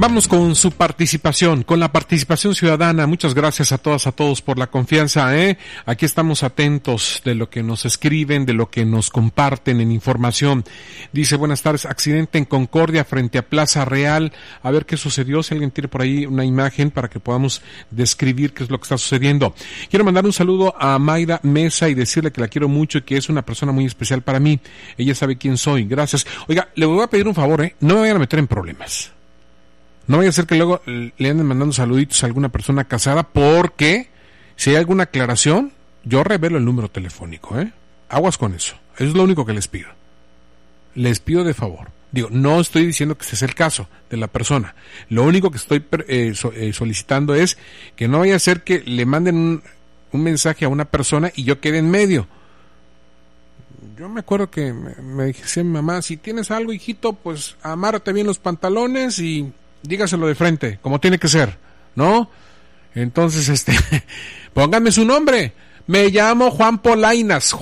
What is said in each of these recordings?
Vamos con su participación, con la participación ciudadana. Muchas gracias a todas, a todos por la confianza, Aquí estamos atentos de lo que nos escriben, de lo que nos comparten en información. Dice, buenas tardes, accidente en Concordia frente a Plaza Real. A ver qué sucedió, si alguien tiene por ahí una imagen para que podamos describir qué es lo que está sucediendo. Quiero mandar un saludo a Mayra Mesa y decirle que la quiero mucho y que es una persona muy especial para mí. Ella sabe quién soy, gracias. Oiga, le voy a pedir un favor, no me vayan a meter en problemas. No vaya a ser que luego le anden mandando saluditos a alguna persona casada, porque si hay alguna aclaración, yo revelo el número telefónico, Aguas con eso. Eso es lo único que les pido. Les pido de favor. Digo, no estoy diciendo que ese es el caso de la persona. Lo único que estoy solicitando es que no vaya a ser que le manden un mensaje a una persona y yo quede en medio. Yo me acuerdo que me decía mi mamá, si tienes algo, hijito, pues amárrate bien los pantalones y dígaselo de frente, como tiene que ser, ¿no? Entonces, pónganme su nombre. Me llamo Juan Polainas.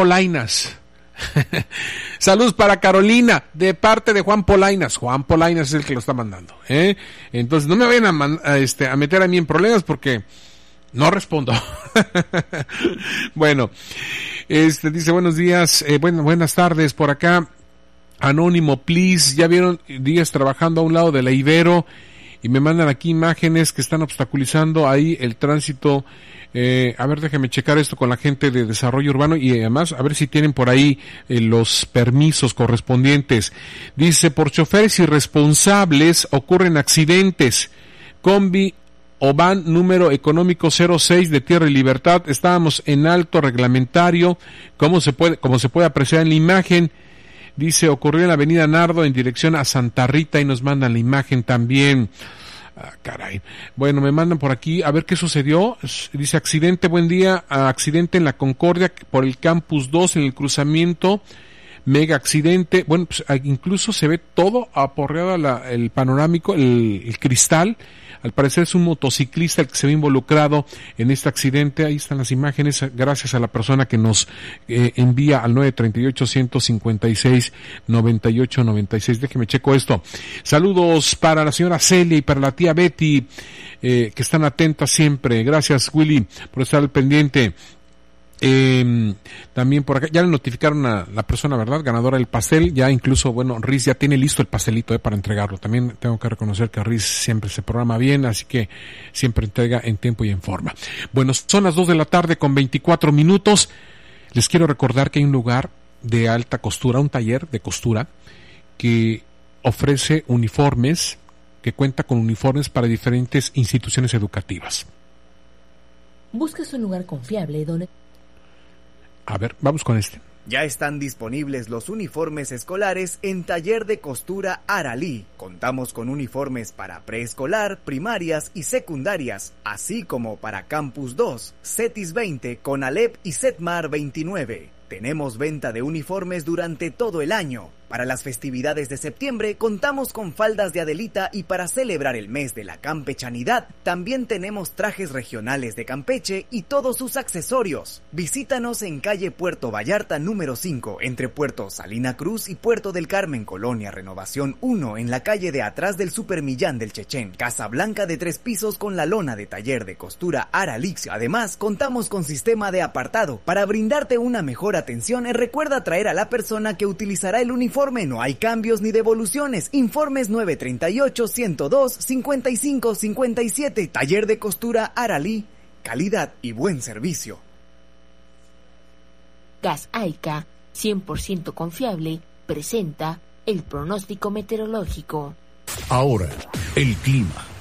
Saludos para Carolina, de parte de Juan Polainas. Juan Polainas es el que lo está mandando, Entonces, no me vayan a meter a mí en problemas porque no respondo. Bueno, dice, buenos días, buenas tardes por acá. Anónimo, please, ya vieron días trabajando a un lado de la Ibero y me mandan aquí imágenes que están obstaculizando ahí el tránsito. A ver, déjame checar esto con la gente de desarrollo urbano y además a ver si tienen por ahí los permisos correspondientes. Dice, por choferes irresponsables ocurren accidentes. Combi o van número económico 06 de Tierra y Libertad. Estábamos en alto reglamentario, como se puede apreciar en la imagen. Dice, ocurrió en la avenida Nardo en dirección a Santa Rita y nos mandan la imagen también. Caray. Bueno, me mandan por aquí a ver qué sucedió. Dice, accidente, buen día, accidente en la Concordia por el Campus 2 en el cruzamiento. Mega accidente. Bueno, pues incluso se ve todo aporreado el panorámico, el cristal. Al parecer es un motociclista el que se ve involucrado en este accidente. Ahí están las imágenes, gracias a la persona que nos envía al 938-156-9896. Déjeme checo esto. Saludos para la señora Celia y para la tía Betty, que están atentas siempre. Gracias, Willy, por estar al pendiente. También por acá, ya le notificaron a la persona, ¿verdad?, ganadora del pastel, ya incluso, bueno, Riz ya tiene listo el pastelito para entregarlo. También tengo que reconocer que Riz siempre se programa bien, así que siempre entrega en tiempo y en forma. Bueno, son las 2 de la tarde con 24 minutos. Les quiero recordar que hay un lugar de alta costura, un taller de costura que ofrece uniformes, que cuenta con uniformes para diferentes instituciones educativas. Buscas un lugar confiable donde... A ver, vamos con este. Ya están disponibles los uniformes escolares en Taller de Costura Aralí. Contamos con uniformes para preescolar, primarias y secundarias, así como para Campus 2, CETIS 20, CONALEP y CETMAR 29. Tenemos venta de uniformes durante todo el año. Para las festividades de septiembre contamos con faldas de Adelita y para celebrar el mes de la campechanidad también tenemos trajes regionales de Campeche y todos sus accesorios. Visítanos en calle Puerto Vallarta número 5, entre Puerto Salina Cruz y Puerto del Carmen, Colonia Renovación 1, en la calle de atrás del Supermillán del Chechén. Casa blanca de 3 pisos con la lona de Taller de Costura Aralix. Además, contamos con sistema de apartado. Para brindarte una mejor atención, recuerda traer a la persona que utilizará el uniforme. No hay cambios ni devoluciones. Informes 938-102-5557. Taller de Costura Aralí. Calidad y buen servicio. Gas Aica, 100% confiable, presenta el pronóstico meteorológico. Ahora, el clima.